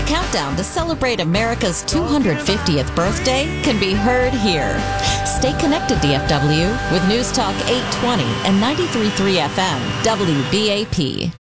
countdown to celebrate America's 250th birthday can be heard here. Stay connected, DFW, with News Talk 820 and 93.3 FM, WBAP.